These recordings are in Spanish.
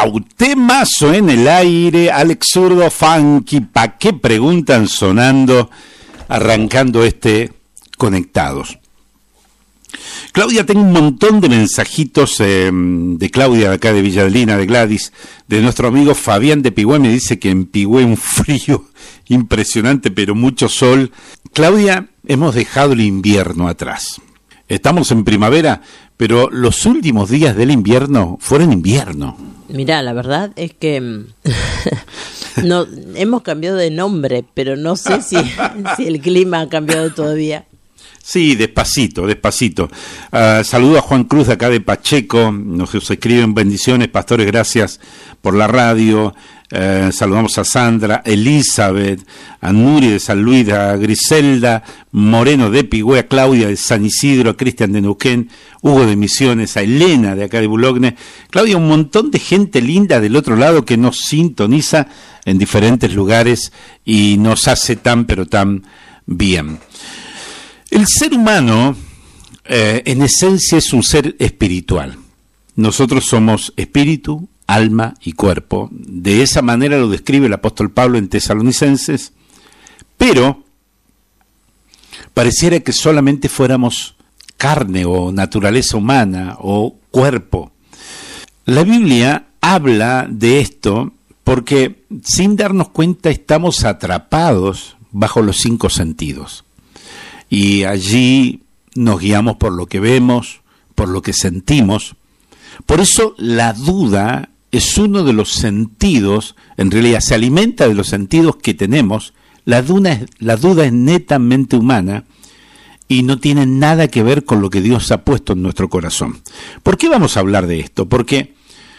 ¡Wow! Temazo en el aire, Alex Zurdo, funky, ¿pa' qué preguntan sonando, arrancando Conectados? Claudia, tengo un montón de mensajitos de Claudia de acá de Villa Adelina, de Gladys, de nuestro amigo Fabián de Pigüé, me dice que en Pigüé un frío impresionante, pero mucho sol. Claudia, hemos dejado el invierno atrás. Estamos en primavera, pero los últimos días del invierno fueron invierno. Mirá, la verdad es que no hemos cambiado de nombre, pero no sé si el clima ha cambiado todavía. Sí, despacito. Saludo a Juan Cruz de acá de Pacheco, nos escriben bendiciones, pastores, gracias por la radio. Saludamos a Sandra, Elizabeth, a Nuri de San Luis, a Griselda Moreno de Pigüé, a Claudia de San Isidro, a Cristian de Neuquén, Hugo de Misiones, a Elena de acá de Bulogne. Claudia, un montón de gente linda del otro lado que nos sintoniza en diferentes lugares y nos hace tan pero tan bien. El ser humano, en esencia, es un ser espiritual. Nosotros somos espíritu, alma y cuerpo. De esa manera lo describe el apóstol Pablo en Tesalonicenses, pero pareciera que solamente fuéramos carne o naturaleza humana o cuerpo. La Biblia habla de esto porque sin darnos cuenta estamos atrapados bajo los 5 sentidos. Y allí nos guiamos por lo que vemos, por lo que sentimos. Por eso la duda es uno de los sentidos, en realidad se alimenta de los sentidos que tenemos. La duda es netamente humana y no tiene nada que ver con lo que Dios ha puesto en nuestro corazón. ¿Por qué vamos a hablar de esto? Porque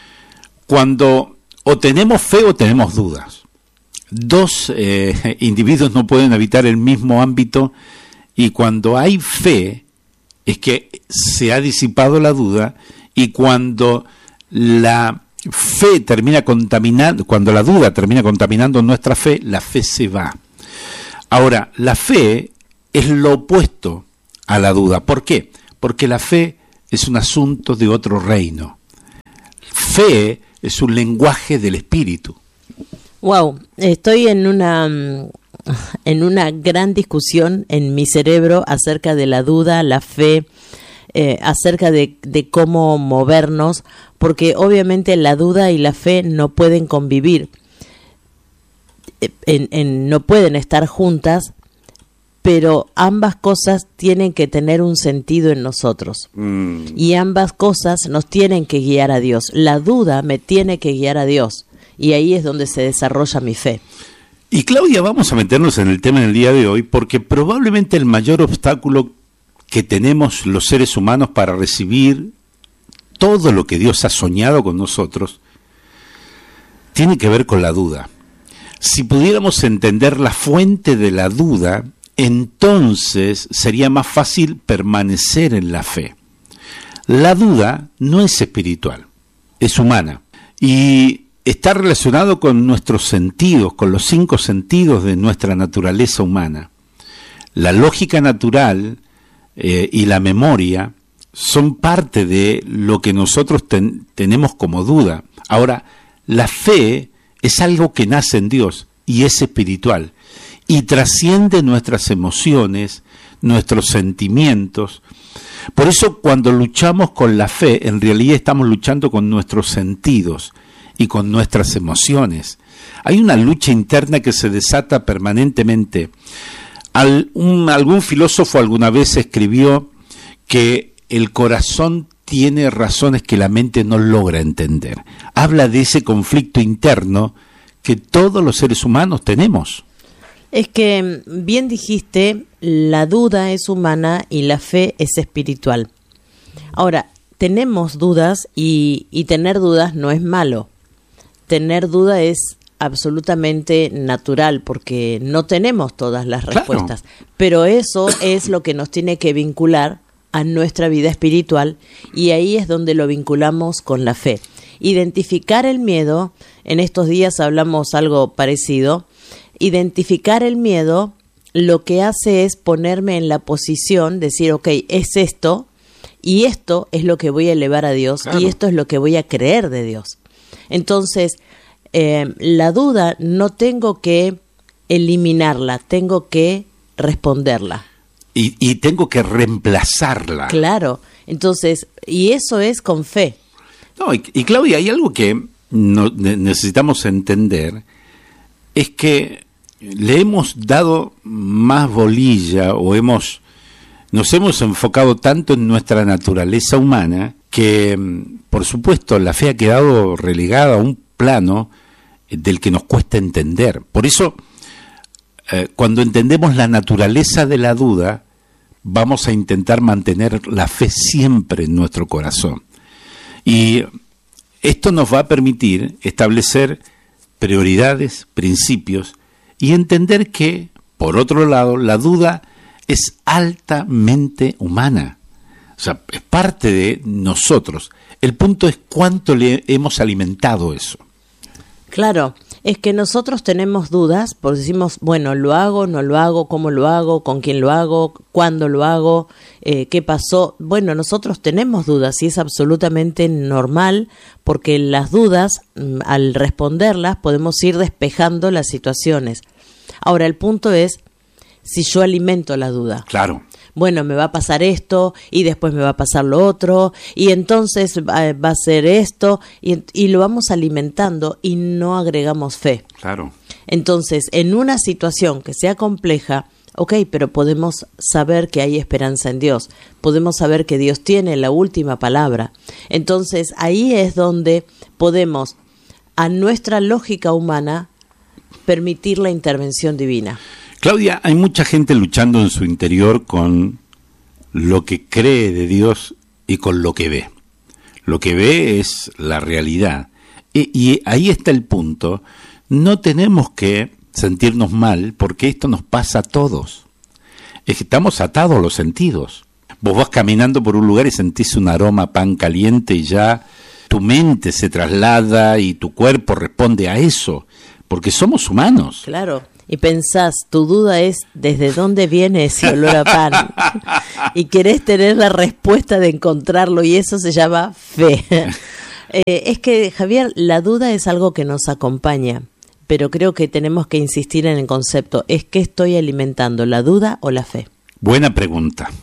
cuando o tenemos fe o tenemos dudas. Dos individuos no pueden habitar el mismo ámbito. Y cuando hay fe, es que se ha disipado la duda, y cuando la fe termina contaminando, cuando la duda termina contaminando nuestra fe, la fe se va. Ahora, la fe es lo opuesto a la duda. ¿Por qué? Porque la fe es un asunto de otro reino. Fe es un lenguaje del espíritu. Wow, estoy en una gran discusión en mi cerebro acerca de la duda, la fe, acerca de cómo movernos, porque obviamente la duda y la fe no pueden convivir, no pueden estar juntas, pero ambas cosas tienen que tener un sentido en nosotros, y ambas cosas nos tienen que guiar a Dios. La duda me tiene que guiar a Dios, y ahí es donde se desarrolla mi fe. Y Claudia, vamos a meternos en el tema en el día de hoy, porque probablemente el mayor obstáculo que tenemos los seres humanos para recibir todo lo que Dios ha soñado con nosotros tiene que ver con la duda. Si pudiéramos entender la fuente de la duda, entonces sería más fácil permanecer en la fe. La duda no es espiritual, es humana. Y está relacionado con nuestros sentidos, con los 5 sentidos de nuestra naturaleza humana. La lógica natural y la memoria son parte de lo que nosotros tenemos como duda. Ahora, la fe es algo que nace en Dios y es espiritual y trasciende nuestras emociones, nuestros sentimientos. Por eso cuando luchamos con la fe, en realidad estamos luchando con nuestros sentidos y con nuestras emociones. Hay una lucha interna que se desata permanentemente. Algún filósofo alguna vez escribió que el corazón tiene razones que la mente no logra entender. Habla de ese conflicto interno que todos los seres humanos tenemos. Es que, bien dijiste, la duda es humana y la fe es espiritual. Ahora, tenemos dudas y tener dudas no es malo. Tener duda es absolutamente natural porque no tenemos todas las respuestas. Claro. Pero eso es lo que nos tiene que vincular a nuestra vida espiritual y ahí es donde lo vinculamos con la fe. Identificar el miedo, en estos días hablamos algo parecido, identificar el miedo lo que hace es ponerme en la posición, decir, ok, es esto y esto es lo que voy a elevar a Dios, claro, y esto es lo que voy a creer de Dios. Entonces, la duda no tengo que eliminarla, tengo que responderla. Y tengo que reemplazarla. Claro, entonces, y eso es con fe. No, y Claudia, hay algo que necesitamos entender, es que le hemos dado más bolilla o nos hemos enfocado tanto en nuestra naturaleza humana que, por supuesto, la fe ha quedado relegada a un plano del que nos cuesta entender. Por eso, cuando entendemos la naturaleza de la duda, vamos a intentar mantener la fe siempre en nuestro corazón. Y esto nos va a permitir establecer prioridades, principios, y entender que, por otro lado, la duda es altamente humana. O sea, es parte de nosotros. El punto es cuánto le hemos alimentado eso. Claro, es que nosotros tenemos dudas, porque decimos, bueno, ¿lo hago, no lo hago? ¿Cómo lo hago? ¿Con quién lo hago? ¿Cuándo lo hago? ¿Qué pasó? Bueno, nosotros tenemos dudas y es absolutamente normal, porque las dudas, al responderlas, podemos ir despejando las situaciones. Ahora, el punto es si yo alimento la duda. Claro. Bueno, me va a pasar esto y después me va a pasar lo otro y entonces va a ser esto y lo vamos alimentando y no agregamos fe. Claro. Entonces, en una situación que sea compleja, ok, pero podemos saber que hay esperanza en Dios, podemos saber que Dios tiene la última palabra. Entonces, ahí es donde podemos, a nuestra lógica humana, permitir la intervención divina. Claudia, hay mucha gente luchando en su interior con lo que cree de Dios y con lo que ve. Lo que ve es la realidad. Y ahí está el punto. No tenemos que sentirnos mal porque esto nos pasa a todos. Es que estamos atados a los sentidos. Vos vas caminando por un lugar y sentís un aroma a pan caliente y ya tu mente se traslada y tu cuerpo responde a eso, porque somos humanos. Claro. Y pensás, tu duda es ¿desde dónde viene ese olor a pan? Y querés tener la respuesta de encontrarlo y eso se llama fe. Es que, Javier, la duda es algo que nos acompaña, pero creo que tenemos que insistir en el concepto, ¿es qué estoy alimentando, la duda o la fe? Buena pregunta.